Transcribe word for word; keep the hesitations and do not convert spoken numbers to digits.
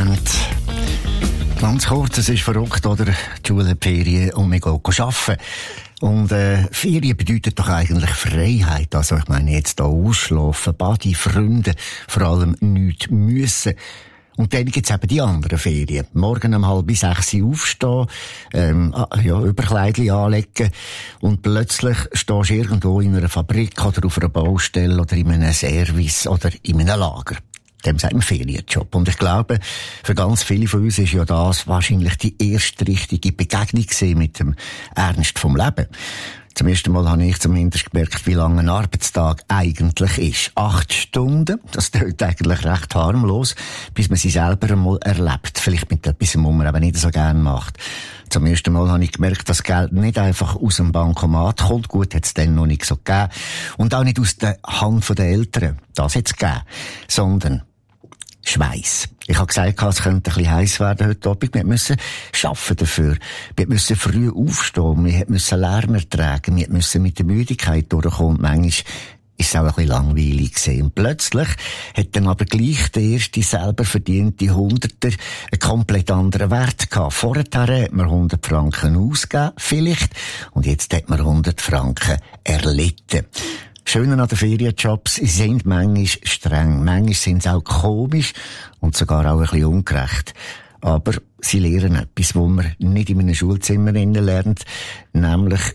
haben. Ganz kurz, es ist verrückt, oder? Die Schule hat Ferien und wir gehen arbeiten. Und äh, Ferien bedeutet doch eigentlich Freiheit. Also ich meine jetzt hier ausschlafen, Badi, Freunde, vor allem nichts müssen. Und dann gibt's eben die anderen Ferien. Morgen um halb sechs aufstehen, ähm, ja, Überkleidchen anlegen und plötzlich stehst du irgendwo in einer Fabrik oder auf einer Baustelle oder in einem Service oder in einem Lager. Dem sagt man Ferienjob. Und ich glaube, für ganz viele von uns ist ja das wahrscheinlich die erste richtige Begegnung gewesen mit dem Ernst vom Leben. Zum ersten Mal habe ich zumindest gemerkt, wie lang ein Arbeitstag eigentlich ist. Acht Stunden, das klingt eigentlich recht harmlos, bis man sie selber einmal erlebt. Vielleicht mit etwas, was man aber nicht so gerne macht. Zum ersten Mal habe ich gemerkt, dass Geld nicht einfach aus dem Bankomat kommt. Gut, hat es dann noch nicht so gegeben. Und auch nicht aus der Hand der Eltern. Das hat es gegeben. Sondern Schweiß. Ich habe gesagt, es könnte ein bisschen heiß werden heute Abend. Wir müssen arbeiten dafür. Wir müssen früh aufstehen. Wir müssen Lärm ertragen. Wir müssen mit der Müdigkeit durchkommen. Und manchmal ist es auch ein bisschen langweilig gewesen. Und plötzlich hat dann aber gleich der erste selber verdiente Hunderter einen komplett anderen Wert gehabt. Vorher hat man hundert Franken ausgegeben, vielleicht. Und jetzt hat man hundert Franken erlitten. Schön an den Ferienjobs, sie sind manchmal streng, manchmal sind sie auch komisch und sogar auch ein bisschen ungerecht. Aber sie lernen etwas, was man nicht in einem Schulzimmer lernt, nämlich